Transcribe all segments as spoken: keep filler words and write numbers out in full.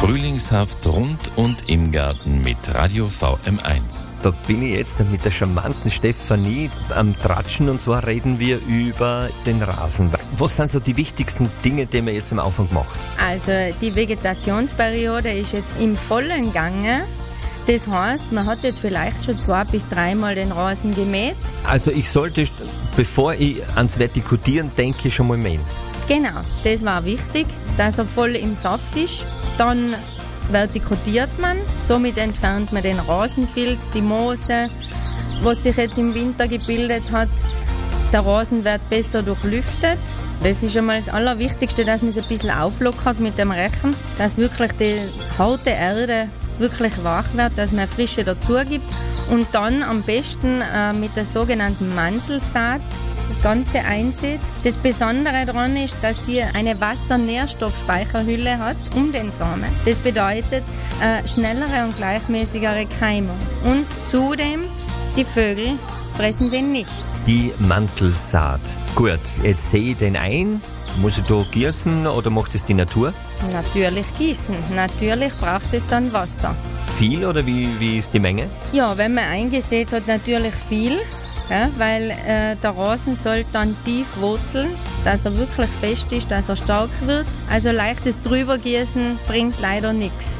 Frühlingshaft rund und im Garten mit Radio V M eins. Da bin ich jetzt mit der charmanten Stefanie am Tratschen, und zwar reden wir über den Rasen. Was sind so die wichtigsten Dinge, die man jetzt am Anfang macht? Also die Vegetationsperiode ist jetzt im vollen Gange. Das heißt, man hat jetzt vielleicht schon zwei bis dreimal den Rasen gemäht. Also ich sollte, bevor ich ans Vertikutieren denke, schon mal mähen. Genau, das war wichtig, dass er voll im Saft ist. Dann vertikutiert man, somit entfernt man den Rasenfilz, die Moose, was sich jetzt im Winter gebildet hat. Der Rasen wird besser durchlüftet. Das ist einmal das Allerwichtigste, dass man es ein bisschen auflockert mit dem Rechen, dass wirklich die harte Erde wirklich wach wird, dass man Frische dazu gibt. Und dann am besten äh, mit der sogenannten Mantelsaat das Ganze einsät. Das Besondere daran ist, dass die eine Wassernährstoffspeicherhülle hat um den Samen. Das bedeutet äh, schnellere und gleichmäßigere Keimung. Und zudem, die Vögel fressen den nicht. Die Mantelsaat. Gut, jetzt sehe ich den ein. Muss ich da gießen oder macht es die Natur? Natürlich gießen. Natürlich braucht es dann Wasser. Viel oder wie, wie ist die Menge? Ja, wenn man eingesät hat, natürlich viel. Ja, weil äh, der Rasen soll dann tief wurzeln, dass er wirklich fest ist, dass er stark wird. Also leichtes Drübergießen bringt leider nichts.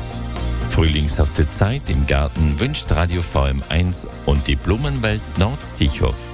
Frühlingshafte Zeit im Garten wünscht Radio V M eins und die Blumenwelt Nordstichhof.